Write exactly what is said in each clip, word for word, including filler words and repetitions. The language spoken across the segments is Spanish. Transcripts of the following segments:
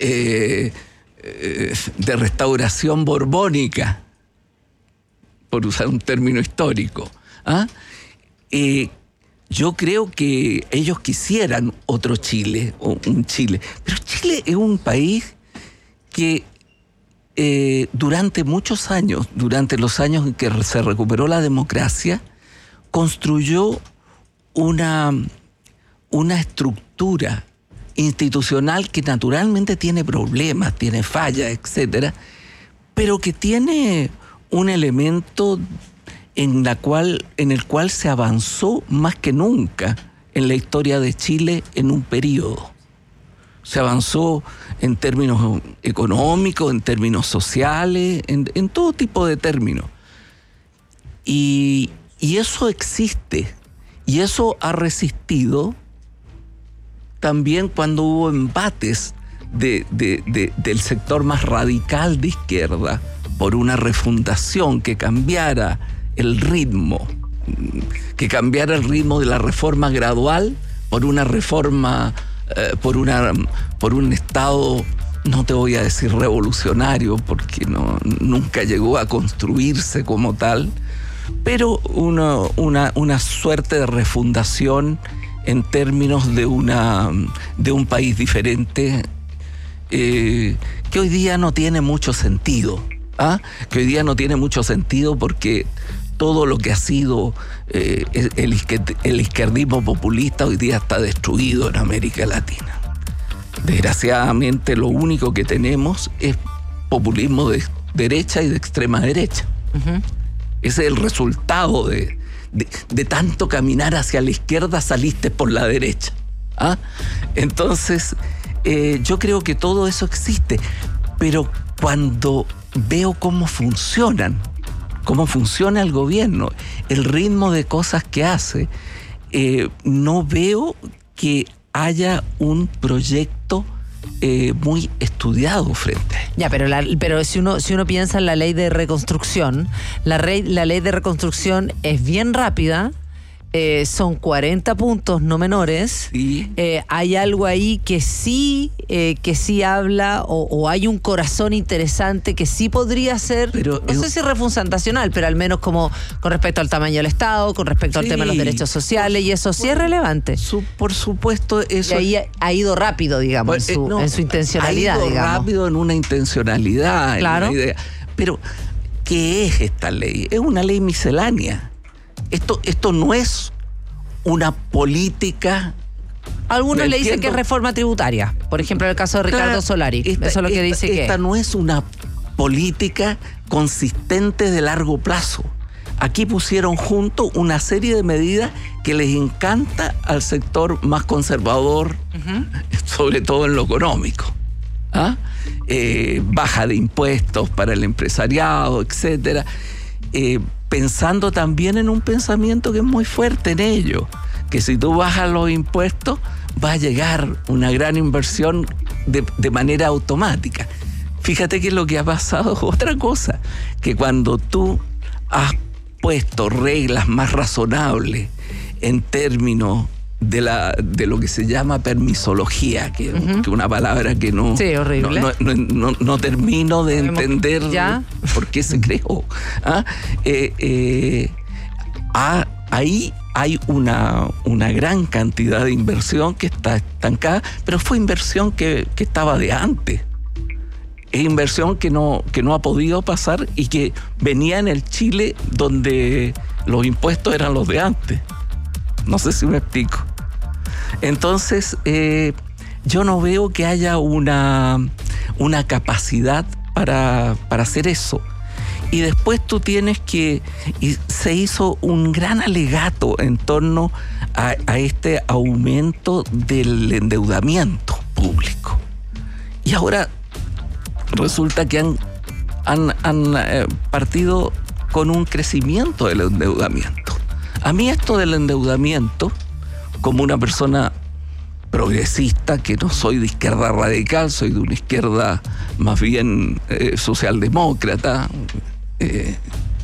eh, eh, de restauración borbónica, por usar un término histórico. ¿Ah? Eh, yo creo que ellos quisieran otro Chile, o un Chile. Pero Chile es un país que eh, durante muchos años, durante los años en que se recuperó la democracia, construyó una, una estructura institucional que naturalmente tiene problemas, tiene fallas, etcétera, pero que tiene un elemento en la cual, en el cual se avanzó más que nunca en la historia de Chile en un periodo. Se avanzó en términos económicos, en términos sociales, en, en todo tipo de términos. Y, y eso existe, y eso ha resistido también cuando hubo embates de, de, de, del sector más radical de izquierda por una refundación que cambiara el ritmo, que cambiara el ritmo de la reforma gradual por una reforma, eh, por una, por un Estado, no te voy a decir revolucionario, porque no, nunca llegó a construirse como tal, pero una, una, una suerte de refundación en términos de, una, de un país diferente, eh, que hoy día no tiene mucho sentido. ¿Ah? Que hoy día no tiene mucho sentido porque todo lo que ha sido eh, el, el izquierdismo populista hoy día está destruido en América Latina. Desgraciadamente lo único que tenemos es populismo de derecha y de extrema derecha. Uh-huh. Ese es el resultado de, de, de tanto caminar hacia la izquierda, saliste por la derecha. ¿Ah? Entonces, eh, yo creo que todo eso existe, pero cuando veo cómo funcionan, cómo funciona el gobierno, el ritmo de cosas que hace, eh, no veo que haya un proyecto eh, muy estudiado frente a él. Ya, pero, la, pero si uno si uno piensa en la ley de reconstrucción, la, rey, la ley de reconstrucción es bien rápida. Eh, son cuarenta puntos no menores. Sí. Eh, hay algo ahí que sí, eh, que sí habla, o, o hay un corazón interesante que sí podría ser, pero no es, sé si refundacional, pero al menos como con respecto al tamaño del Estado, con respecto sí. al tema de los derechos sociales, y eso sí es relevante. Su, por supuesto, eso. Y ahí ha ido rápido, digamos, pues, en, su, eh, no, en su intencionalidad. Ha ido digamos. rápido en una intencionalidad, claro. En una idea. Pero, ¿qué es esta ley? Es una ley miscelánea. Esto, esto no es una política. Algunos le dicen que es reforma tributaria. Por ejemplo, en el caso de Ricardo claro, Solari. Esta, Eso es lo que esta, dice que Esta no es una política consistente de largo plazo. Aquí pusieron junto una serie de medidas que les encanta al sector más conservador, uh-huh. sobre todo en lo económico. ¿Ah? Eh, baja de impuestos para el empresariado, etcétera. Eh, pensando también en un pensamiento que es muy fuerte en ello, que si tú bajas los impuestos va a llegar una gran inversión de, de manera automática. Fíjate que lo que ha pasado es otra cosa, que cuando tú has puesto reglas más razonables en términos de la de lo que se llama permisología, que es uh-huh. una palabra que no, sí, horrible. no, no, no, no termino de entender ¿Ya? por qué se creó. ¿Ah? Eh, eh, ah, ahí hay una, una gran cantidad de inversión que está estancada, pero fue inversión que, que estaba de antes. Es inversión que no, que no ha podido pasar y que venía en el Chile donde los impuestos eran los de antes. No sé si me explico. Entonces, eh, yo no veo que haya una, una capacidad para, para hacer eso. Y después tú tienes que... Y se hizo un gran alegato en torno a, a este aumento del endeudamiento público. Y ahora resulta que han, han, han eh, partido con un crecimiento del endeudamiento. A mí esto del endeudamiento, como una persona progresista, que no soy de izquierda radical, soy de una izquierda más bien eh, socialdemócrata, eh,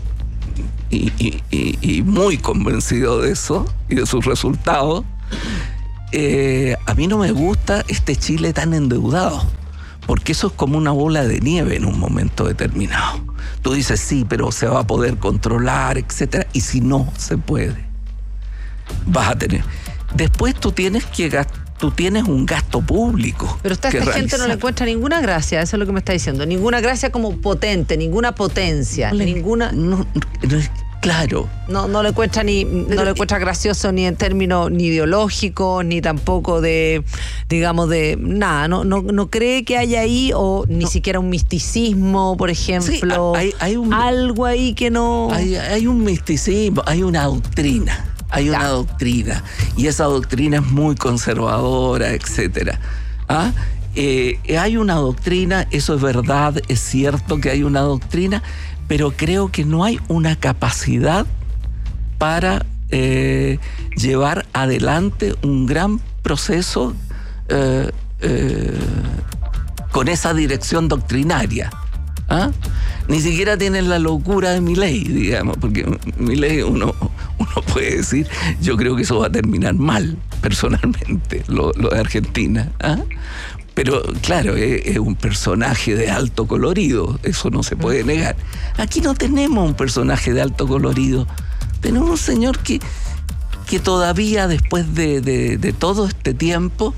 y, y, y, y muy convencido de eso y de sus resultados, eh, a mí no me gusta este Chile tan endeudado, porque eso es como una bola de nieve en un momento determinado. Tú dices, sí, pero se va a poder controlar, etcétera, y si no se puede, vas a tener. Después tú tienes que gastar. Tú tienes un gasto público. Pero a esta gente realizar. No le encuentra ninguna gracia, eso es lo que me está diciendo. Ninguna gracia como potente, ninguna potencia, no le, ninguna. No, no, claro. No, no le encuentra ni, no le encuentra gracioso ni en términos ni ideológicos, ni tampoco de, digamos, de nada. No, no, no cree que haya ahí, o ni no. siquiera un misticismo, por ejemplo. Sí, hay, hay un, algo ahí que no. Hay, hay un misticismo, hay una doctrina. Hay una ya. doctrina, y esa doctrina es muy conservadora, etcétera. ¿Ah? Eh, hay una doctrina, eso es verdad, es cierto que hay una doctrina, pero creo que no hay una capacidad para eh, llevar adelante un gran proceso eh, eh, con esa dirección doctrinaria. ¿Ah? Ni siquiera tienen la locura de Milei, digamos, porque Milei uno, uno puede decir, yo creo que eso va a terminar mal, personalmente, lo, lo de Argentina. ¿Ah? Pero claro, es, es un personaje de alto colorido, eso no se puede negar. Aquí no tenemos un personaje de alto colorido, tenemos un señor que, que todavía después de, de, de todo este tiempo,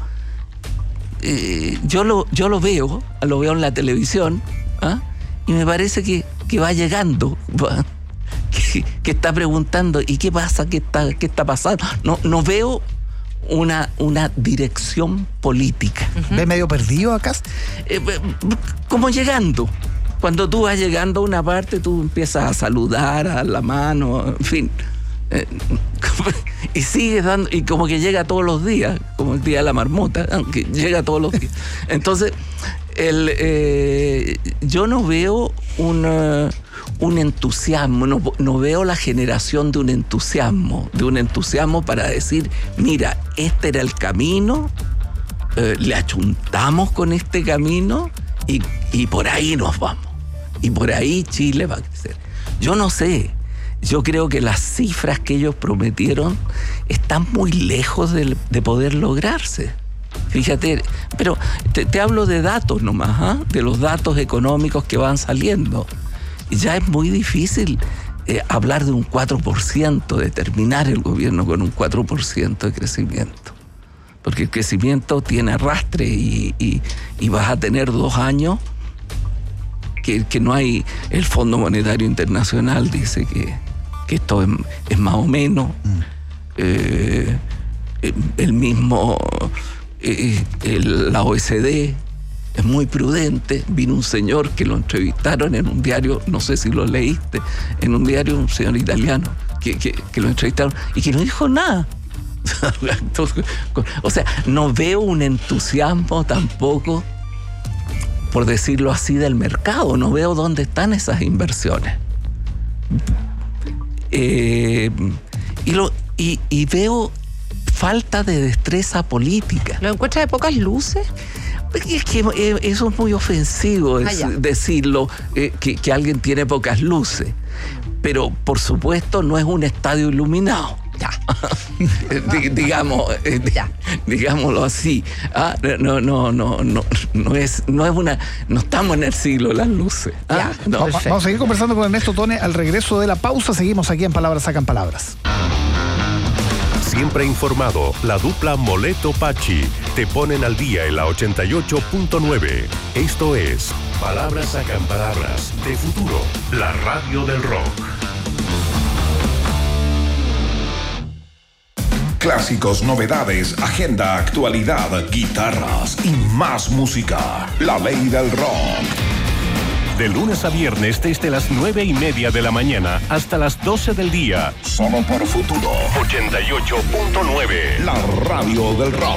eh, yo, lo, yo lo veo, lo veo en la televisión, ¿ah? Y me parece que, que va llegando, va, que, que está preguntando, ¿y qué pasa? ¿Qué está, qué está pasando? No, no veo una, una dirección política. Uh-huh. ¿Ve medio perdido acá? Eh, como llegando. Cuando tú vas llegando a una parte, tú empiezas a saludar, a dar la mano, en fin. Eh, y sigues dando, y como que llega todos los días, como el día de la marmota, aunque llega todos los días. Entonces, el, eh, yo no veo una, un entusiasmo, no, no veo la generación de un entusiasmo, de un entusiasmo para decir, mira, este era el camino, eh, le achuntamos con este camino y, y por ahí nos vamos. Y por ahí Chile va a crecer. Yo no sé. Yo creo que las cifras que ellos prometieron están muy lejos de, de poder lograrse. Fíjate, pero te, te hablo de datos nomás, ¿eh? De los datos económicos que van saliendo. Ya es muy difícil eh, hablar de un cuatro por ciento, de terminar el gobierno con un cuatro por ciento de crecimiento. Porque el crecimiento tiene arrastre y, y, y vas a tener dos años que, que no hay. El Fondo Monetario Internacional dice que que esto es, es más o menos. Mm. Eh, el mismo, eh, el, la O E C D es muy prudente. Vino un señor que lo entrevistaron en un diario, no sé si lo leíste, en un diario, un señor italiano, que, que, que lo entrevistaron y que no dijo nada. O sea, no veo un entusiasmo tampoco, por decirlo así, del mercado. No veo dónde están esas inversiones. Eh, y, lo, y, y veo falta de destreza política. ¿Lo encuentras de pocas luces? Es que eh, eso es muy ofensivo, es ah, decirlo, eh, que, que alguien tiene pocas luces. Pero, por supuesto, no es un estadio iluminado. Ya. digamos, eh, ya. digámoslo así. Ah, no, no, no, no, no es, no es una, no estamos en el siglo de las luces. Ah, no, vamos, vamos a seguir conversando con Ernesto Tone al regreso de la pausa. Seguimos aquí en Palabras Sacan Palabras. Siempre informado, la dupla Moleto-Pachi te ponen al día en la ochenta y ocho punto nueve. Esto es Palabras Sacan Palabras de Futuro, la radio del rock. Clásicos, novedades, agenda, actualidad, guitarras y más música. La ley del rock. De lunes a viernes desde las nueve y media de la mañana hasta las doce del día. Solo por Futuro. ochenta y ocho punto nueve. La radio del rock.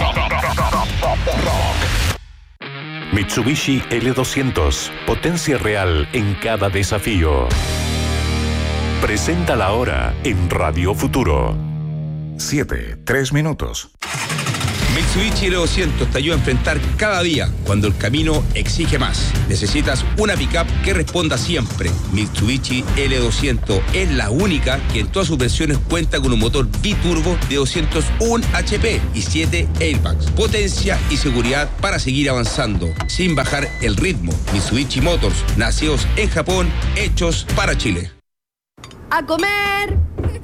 rock. Mitsubishi L doscientos. Potencia real en cada desafío. Presenta la hora en Radio Futuro. Siete, tres minutos. Mitsubishi L doscientos te ayuda a enfrentar cada día cuando el camino exige más. Necesitas una pickup que responda siempre. Mitsubishi L doscientos es la única que en todas sus versiones cuenta con un motor biturbo de doscientos uno H P y siete airbags. Potencia y seguridad para seguir avanzando sin bajar el ritmo. Mitsubishi Motors, nacidos en Japón, hechos para Chile. ¡A comer!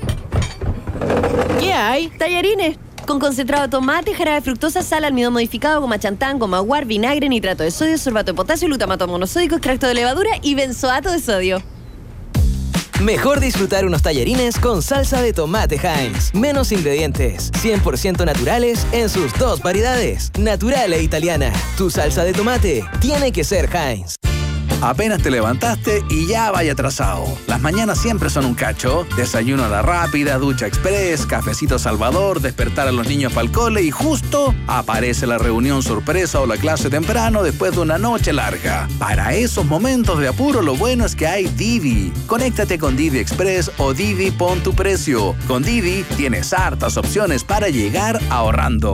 ¿Qué hay? Tallarines. Con concentrado de tomate, jarabe de fructosa, sal, almidón modificado, goma chantán, goma guar, vinagre, nitrato de sodio, sorbato de potasio, glutamato monosódico, extracto de levadura y benzoato de sodio. Mejor disfrutar unos tallarines con salsa de tomate Heinz. Menos ingredientes, cien por ciento naturales en sus dos variedades, natural e italiana. Tu salsa de tomate tiene que ser Heinz. Apenas te levantaste y ya vaya atrasado. Las mañanas siempre son un cacho. Desayuno a la rápida, ducha express, cafecito Salvador, despertar a los niños para el cole y justo aparece la reunión sorpresa o la clase temprano después de una noche larga. Para esos momentos de apuro, lo bueno es que hay Didi. Conéctate con Didi Express o Didi Pon tu Precio. Con Didi tienes hartas opciones para llegar ahorrando.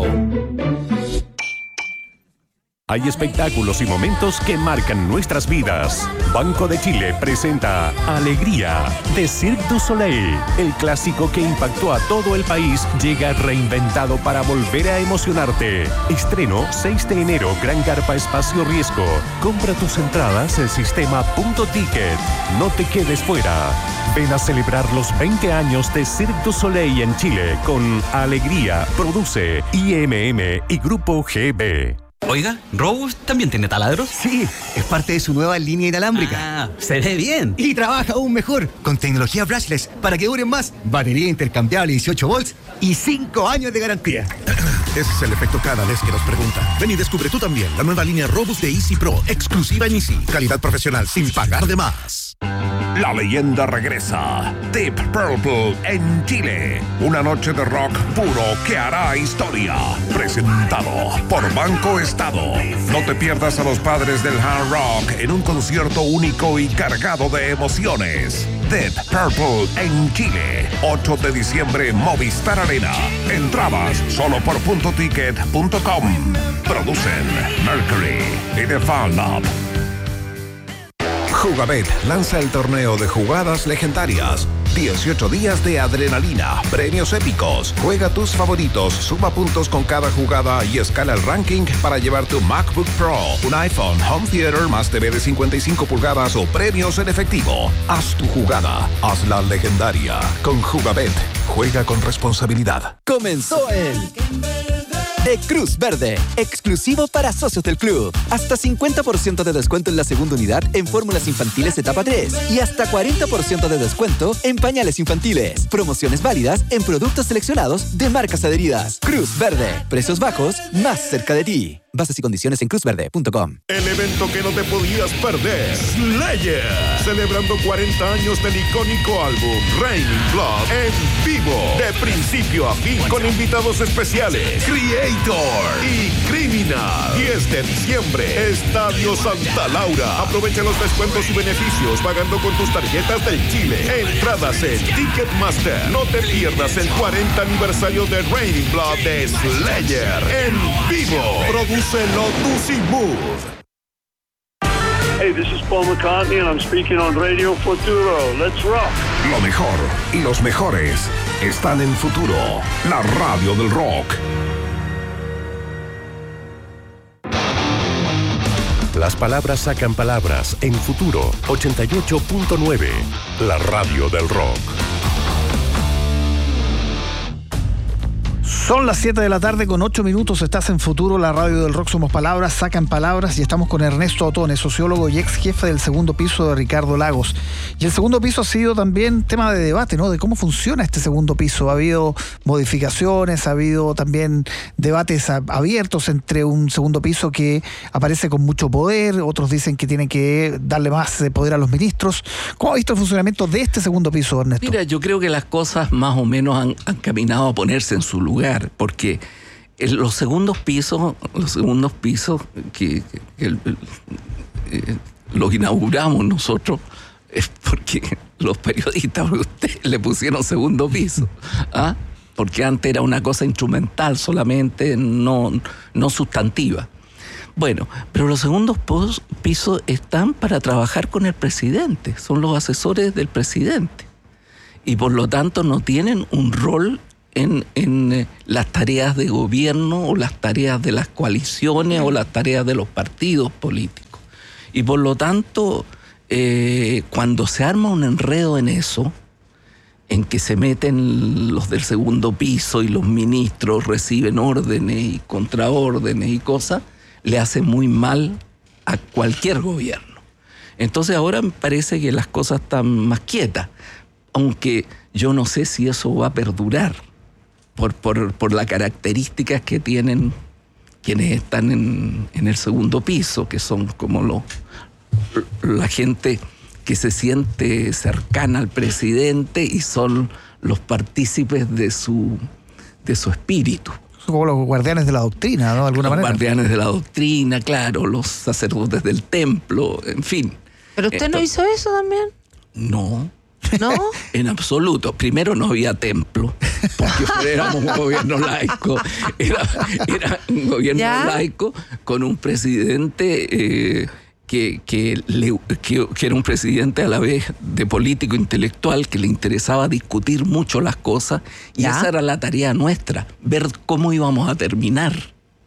Hay espectáculos y momentos que marcan nuestras vidas. Banco de Chile presenta Alegría de Cirque du Soleil. El clásico que impactó a todo el país llega reinventado para volver a emocionarte. Estreno seis de enero, Gran Carpa Espacio Riesgo. Compra tus entradas en sistema punto ticket. No te quedes fuera. Ven a celebrar los veinte años de Cirque du Soleil en Chile con Alegría. Produce I M M y Grupo G B. Oiga, ¿Robust también tiene taladros? Sí, es parte de su nueva línea inalámbrica. Ah, se ve bien. Y trabaja aún mejor, con tecnología brushless para que duren más, batería intercambiable dieciocho volts y cinco años de garantía. Ese es el efecto cada vez que nos preguntan. Ven y descubre tú también la nueva línea Robust de Easy Pro, exclusiva en Easy. Calidad profesional sin pagar de más. La leyenda regresa. Deep Purple en Chile. Una noche de rock puro que hará historia. Presentado por Banco Estado. No te pierdas a los padres del hard rock en un concierto único y cargado de emociones. Deep Purple en Chile. ocho de diciembre, Movistar Arena. Entradas solo por punto ticket punto com. Producen Mercury y The Fan Lab. Jugabet lanza el torneo de jugadas legendarias. dieciocho días de adrenalina, premios épicos. Juega tus favoritos, suma puntos con cada jugada y escala el ranking para llevar tu MacBook Pro, un iPhone, Home Theater más T V de cincuenta y cinco pulgadas o premios en efectivo. Haz tu jugada, hazla legendaria. Con Jugabet, juega con responsabilidad. Comenzó el de Cruz Verde, exclusivo para socios del club. Hasta cincuenta por ciento de descuento en la segunda unidad en fórmulas infantiles etapa tres y hasta cuarenta por ciento de descuento en pañales infantiles. Promociones válidas en productos seleccionados de marcas adheridas. Cruz Verde, precios bajos más cerca de ti. Bases y condiciones en cruz verde punto com. El evento que no te podías perder, Slayer, celebrando cuarenta años del icónico álbum Raining Blood en vivo, de principio a fin, con invitados especiales, Creator y Criminal. diez de diciembre, Estadio Santa Laura. Aprovecha los descuentos y beneficios pagando con tus tarjetas del Chile. Entradas en Ticketmaster. No te pierdas el cuarenta aniversario de Raining Blood de Slayer en vivo. Produce Lotus y Mood. Hey, this is Paul McCartney and I'm speaking on Radio Futuro. Let's rock. Lo mejor y los mejores están en Futuro, la radio del rock. Las palabras sacan palabras en Futuro ochenta y ocho punto nueve, la radio del rock. Son las siete de la tarde con ocho minutos, estás en Futuro, la radio del rock, somos palabras, sacan palabras y estamos con Ernesto Otone, sociólogo y ex jefe del segundo piso de Ricardo Lagos. Y el segundo piso ha sido también tema de debate, ¿no? De cómo funciona este segundo piso. Ha habido modificaciones, ha habido también debates abiertos entre un segundo piso que aparece con mucho poder, otros dicen que tiene que darle más poder a los ministros. ¿Cómo ha visto el funcionamiento de este segundo piso, Ernesto? Mira, yo creo que las cosas más o menos han, han caminado a ponerse en su lugar. Porque en los segundos pisos, los segundos pisos que, que, que el, el, eh, los inauguramos nosotros es porque los periodistas, ustedes le pusieron segundo piso. ¿Ah? porque antes era una cosa instrumental solamente, no, no sustantiva. Bueno, pero los segundos pisos están para trabajar con el presidente, son los asesores del presidente. Y por lo tanto no tienen un rol en, en las tareas de gobierno o las tareas de las coaliciones o las tareas de los partidos políticos. Y por lo tanto, eh, cuando se arma un enredo en eso, en que se meten los del segundo piso y los ministros reciben órdenes y contraórdenes y cosas, le hace muy mal a cualquier gobierno. Entonces ahora me parece que las cosas están más quietas, aunque yo no sé si eso va a perdurar por, por, por las características que tienen quienes están en, en el segundo piso, que son como lo, la gente que se siente cercana al presidente y son los partícipes de su, de su espíritu. Son como los guardianes de la doctrina, ¿no? De alguna los manera. Los guardianes de la doctrina, claro, los sacerdotes del templo, en fin. ¿Pero usted Esto, no hizo eso también? No. ¿No? En absoluto. Primero no había templo, porque éramos un gobierno laico. Era, era un gobierno ¿Ya? laico con un presidente eh, que, que, le, que, que era un presidente a la vez de político intelectual, que le interesaba discutir mucho las cosas, y ¿Ya? esa era la tarea nuestra, ver cómo íbamos a terminar,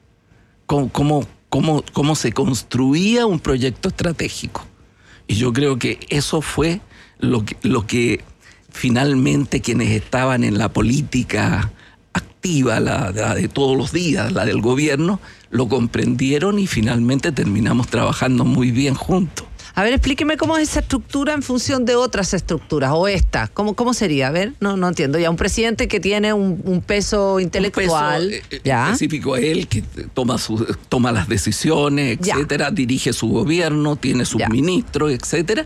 cómo, cómo, cómo, cómo se construía un proyecto estratégico. Y yo creo que eso fue lo que, lo que finalmente quienes estaban en la política activa, la, la de todos los días, la del gobierno, lo comprendieron y finalmente terminamos trabajando muy bien juntos. A ver, explíqueme cómo es esa estructura en función de otras estructuras, o esta. ¿Cómo, cómo sería? A ver, no, no entiendo. Ya, un presidente que tiene un, un peso intelectual. Un peso ¿ya? específico a él, que toma, su, toma las decisiones, etcétera, ya. dirige su gobierno, tiene sus ya. ministros, etcétera,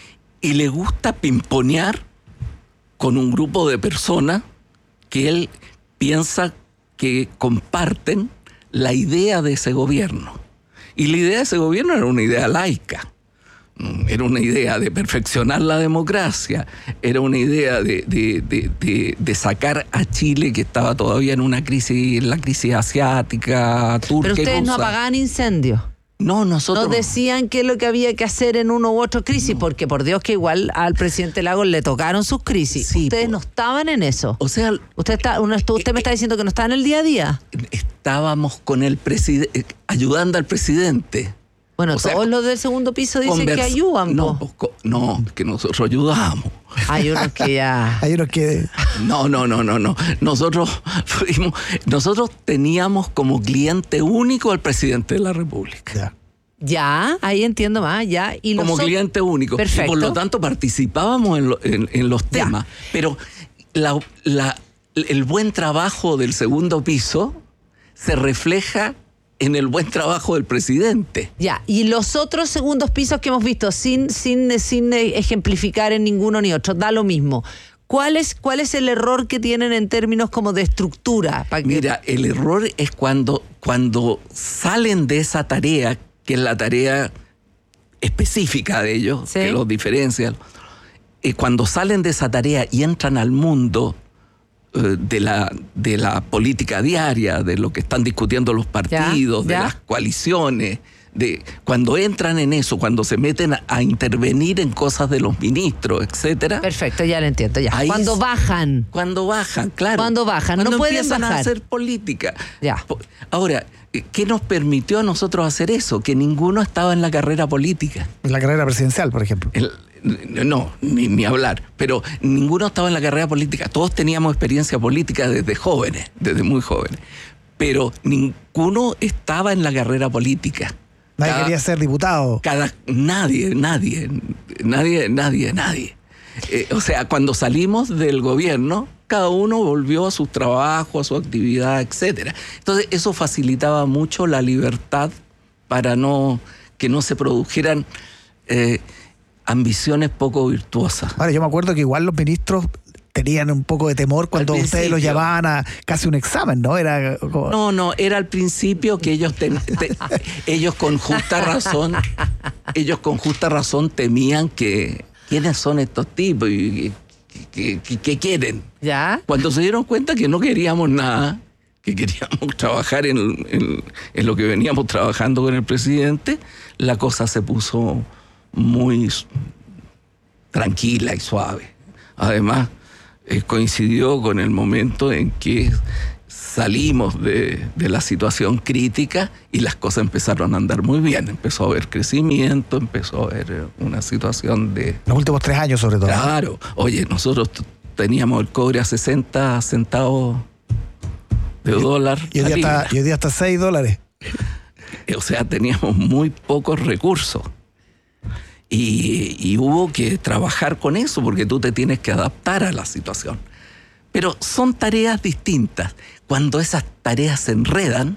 y le gusta pimponear con un grupo de personas que él piensa que comparten la idea de ese gobierno. Y la idea de ese gobierno era una idea laica. Era una idea de perfeccionar la democracia, era una idea de, de, de, de, de sacar a Chile, que estaba todavía en una crisis, la crisis asiática, turca. Pero ustedes y no apagaban incendios. No, nosotros... No decían qué es lo que había que hacer en uno u otro crisis, no. porque por Dios que igual al presidente Lagos le tocaron sus crisis. Sí, ustedes por... no estaban en eso. O sea... Usted, está, usted eh, me está diciendo que no estaban en el día a día. Estábamos con el presidente, ayudando al presidente. Bueno, o todos sea, los del segundo piso dicen conversa, que ayudan. No, po. no, que nosotros ayudamos. Hay unos que ya... Hay unos que... No, no, no, no, no. Nosotros fuimos, nosotros teníamos como cliente único al presidente de la República. Ya. Ya, ahí entiendo más, ya. Y como nosotros... cliente único. Perfecto. Y por lo tanto participábamos en, lo, en, en los temas. Ya. Pero la, la, el buen trabajo del segundo piso se refleja en el buen trabajo del presidente. Ya, y los otros segundos pisos que hemos visto, sin, sin, sin ejemplificar en ninguno ni otro, da lo mismo. ¿Cuál es, cuál es el error que tienen en términos como de estructura? ¿Para Mira, que... el error es cuando, cuando salen de esa tarea, que es la tarea específica de ellos, ¿sí? que los diferencia, eh, cuando salen de esa tarea y entran al mundo de la, de la política diaria, de lo que están discutiendo los partidos, ya, ya. de las coaliciones, de cuando entran en eso, cuando se meten a, a intervenir en cosas de los ministros, etcétera. Perfecto, ya lo entiendo, ya. Ahí cuando bajan. Cuando bajan, claro. Cuando bajan, cuando no pueden empiezan bajar. a hacer política. Ya. Ahora, ¿qué nos permitió a nosotros hacer eso? Que ninguno estaba en la carrera política. En la carrera presidencial, por ejemplo. El, No, ni, ni hablar, pero ninguno estaba en la carrera política, todos teníamos experiencia política desde jóvenes, desde muy jóvenes, pero ninguno estaba en la carrera política. Nadie cada, quería ser diputado. Cada, nadie, nadie, nadie, nadie, nadie. Eh, o sea, cuando salimos del gobierno, cada uno volvió a su trabajo, a su actividad, etcétera. Entonces eso facilitaba mucho la libertad para no que no se produjeran... Eh, ambiciones poco virtuosas. Ahora, yo me acuerdo que igual los ministros tenían un poco de temor cuando ustedes los llamaban a casi un examen, ¿no? Era como... No, no, era al principio que ellos ten, te, ellos con justa razón, ellos con justa razón temían que quiénes son estos tipos y ¿Qué, qué, qué quieren? ¿Ya? Cuando se dieron cuenta que no queríamos nada, que queríamos trabajar en, en, en lo que veníamos trabajando con el presidente, la cosa se puso muy tranquila y suave. Además, eh, coincidió con el momento en que salimos de, de la situación crítica y las cosas empezaron a andar muy bien. Empezó a haber crecimiento, empezó a haber una situación de... Los últimos tres años sobre todo. Claro. Oye, nosotros t- teníamos el cobre a sesenta centavos de y, dólar. Y hoy, día está, y hoy día está seis dólares. O sea, teníamos muy pocos recursos. Y, y hubo que trabajar con eso porque tú te tienes que adaptar a la situación. Pero son tareas distintas. Cuando esas tareas se enredan,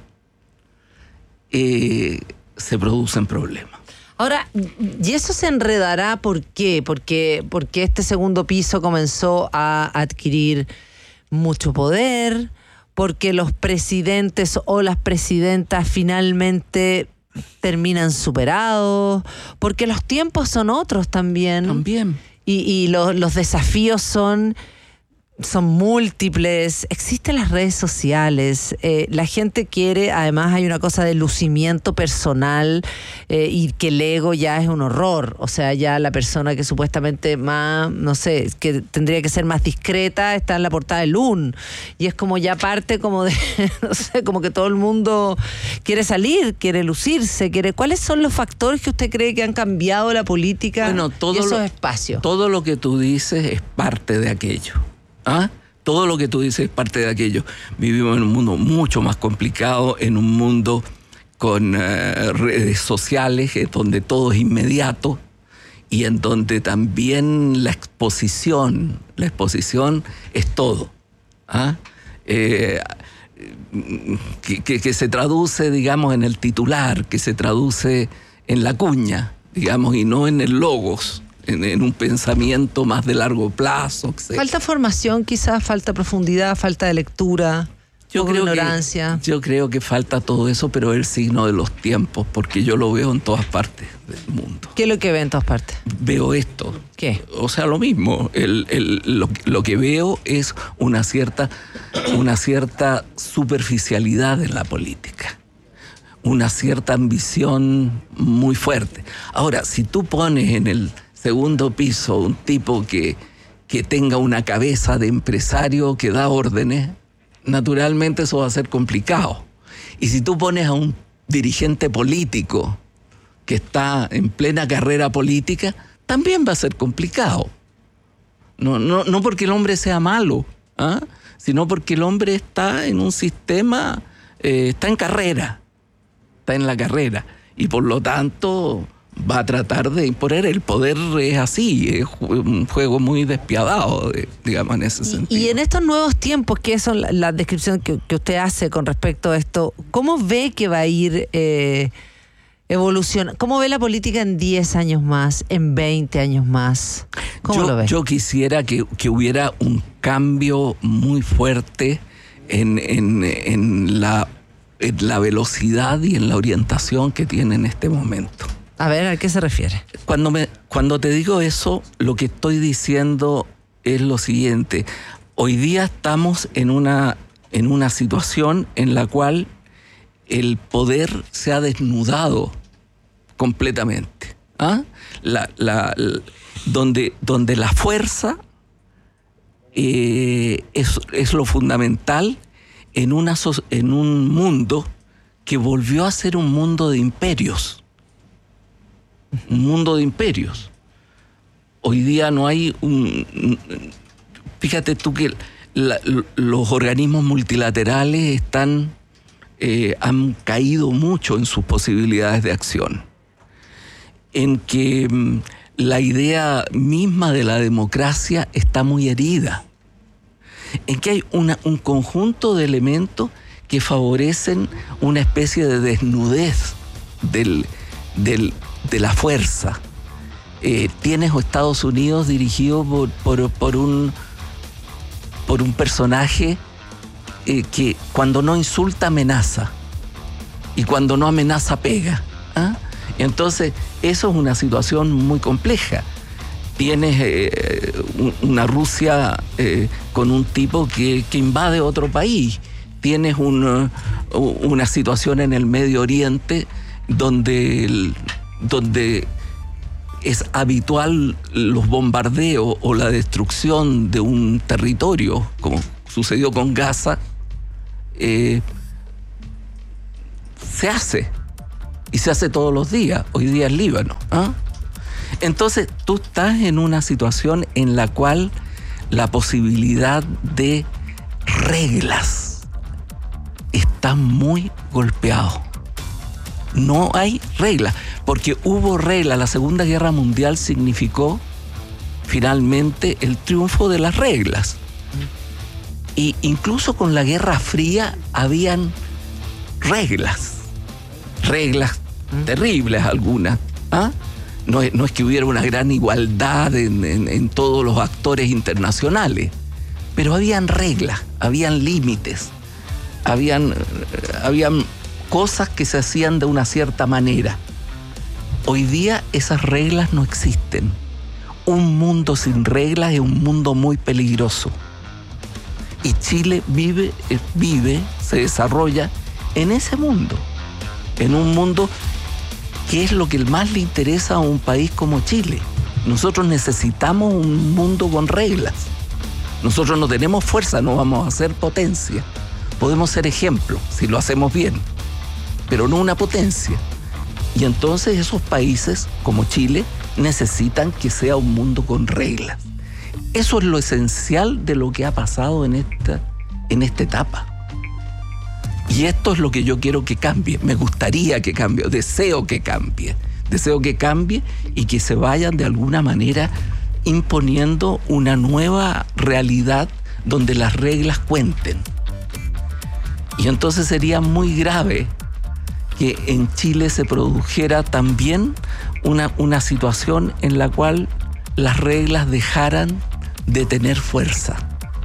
eh, se producen problemas. Ahora, ¿y eso se enredará por qué? Porque, porque este segundo piso comenzó a adquirir mucho poder, porque los presidentes o las presidentas finalmente terminan superados, porque los tiempos son otros también. También. Y, y lo, los desafíos son... son múltiples, existen las redes sociales, eh, la gente quiere, además hay una cosa de lucimiento personal eh, y que el ego ya es un horror, o sea, ya la persona que supuestamente más, no sé, que tendría que ser más discreta está en la portada del U N y es como ya parte como de, no sé, como que todo el mundo quiere salir, quiere lucirse, quiere... ¿Cuáles son los factores que usted cree que han cambiado la política bueno, todo y esos lo, espacios? Todo lo que tú dices es parte de aquello. ¿Ah? Todo lo que tú dices es parte de aquello. Vivimos en un mundo mucho más complicado, en un mundo con uh, redes sociales, eh, donde todo es inmediato y en donde también la exposición, la exposición es todo. ¿Ah? Eh, que, que, que se traduce, digamos, en el titular, que se traduce en la cuña, digamos, y no en el logos. En, en un pensamiento más de largo plazo, etcétera. Falta formación, quizás, falta profundidad, falta de lectura, yo creo ignorancia. Que, yo creo que falta todo eso, pero es el signo de los tiempos, porque yo lo veo en todas partes del mundo. ¿Qué es lo que ve en todas partes? Veo esto. ¿Qué? O sea, lo mismo. El, el, lo, lo que veo es una cierta, una cierta superficialidad en la política. Una cierta ambición muy fuerte. Ahora, si tú pones en el segundo piso un tipo que, que tenga una cabeza de empresario que da órdenes, naturalmente eso va a ser complicado. Y si tú pones a un dirigente político que está en plena carrera política, también va a ser complicado. No, no, no porque el hombre sea malo, ¿ah? Sino porque el hombre está en un sistema, eh, está en carrera, está en la carrera. Y por lo tanto... va a tratar de imponer. El poder es así, es un juego muy despiadado, digamos, en ese sentido. Y en estos nuevos tiempos, que son la, la descripción que, que usted hace con respecto a esto, ¿cómo ve que va a ir eh, evolucionando? ¿Cómo ve la política en diez años más, en veinte años más? ¿Cómo yo, lo ve? Yo quisiera que, que hubiera un cambio muy fuerte en, en, en, la, en la velocidad y en la orientación que tiene en este momento. A ver, ¿a qué se refiere? Cuando, me, cuando te digo eso, lo que estoy diciendo es lo siguiente. Hoy día estamos en una, en una situación en la cual el poder se ha desnudado completamente. ¿Ah? La, la, la, donde, donde la fuerza eh, es, es lo fundamental en, una, en un mundo que volvió a ser un mundo de imperios. Un mundo de imperios. Hoy día no hay un... Fíjate tú que la, los organismos multilaterales están, eh, han caído mucho en sus posibilidades de acción. En que mm, la idea misma de la democracia está muy herida. En que hay una, un conjunto de elementos que favorecen una especie de desnudez del... del de la fuerza. Eh, tienes Estados Unidos dirigido por, por, por, un, por un personaje eh, que cuando no insulta amenaza y cuando no amenaza pega. ¿Ah? Entonces, eso es una situación muy compleja. tienes eh, una Rusia eh, con un tipo que, que invade otro país. Tienes un, una situación en el Medio Oriente donde, el, donde es habitual los bombardeos o la destrucción de un territorio, como sucedió con Gaza. Eh, se hace, y se hace todos los días. Hoy día es Líbano, ¿eh? Entonces tú estás en una situación en la cual la posibilidad de reglas está muy golpeado. No hay reglas, porque hubo reglas. La Segunda Guerra Mundial significó finalmente el triunfo de las reglas. Y incluso con la Guerra Fría habían reglas, reglas terribles algunas, ¿ah? No es, no es que hubiera una gran igualdad en, en, en todos los actores internacionales, pero habían reglas, habían límites, habían, habían cosas que se hacían de una cierta manera. Hoy día esas reglas no existen. Un mundo sin reglas es un mundo muy peligroso. Y Chile vive, vive, se desarrolla en ese mundo, en un mundo que es lo que más le interesa a un país como Chile. Nosotros necesitamos un mundo con reglas. Nosotros no tenemos fuerza, no vamos a ser potencia. Podemos ser ejemplo si lo hacemos bien, pero no una potencia. Y entonces esos países como Chile necesitan que sea un mundo con reglas. Eso es lo esencial de lo que ha pasado en esta, en esta etapa. Y esto es lo que yo quiero que cambie. Me gustaría que cambie, deseo que cambie. Deseo que cambie y que se vayan de alguna manera imponiendo una nueva realidad donde las reglas cuenten. Y entonces sería muy grave que en Chile se produjera también una, una situación en la cual las reglas dejaran de tener fuerza.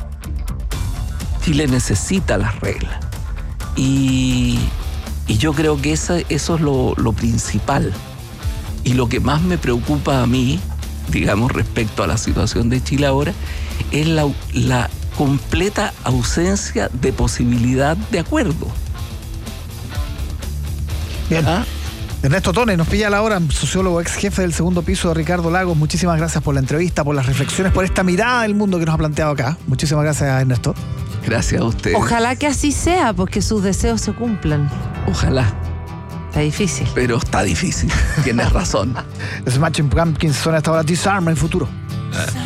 Chile necesita las reglas. Y, y yo creo que esa, eso es lo, lo principal. Y lo que más me preocupa a mí, digamos, respecto a la situación de Chile ahora, es la, la completa ausencia de posibilidad de acuerdo. Bien. ¿Ah? Ernesto Otone, nos pilla la hora, sociólogo, ex jefe del segundo piso de Ricardo Lagos. Muchísimas gracias por la entrevista, por las reflexiones, por esta mirada del mundo que nos ha planteado acá. Muchísimas gracias, Ernesto. Gracias a ustedes. Ojalá que así sea, porque sus deseos se cumplan. Ojalá. Está difícil. Pero está difícil, tienes razón. Smashing Pumpkins son hasta ahora Disarm en futuro.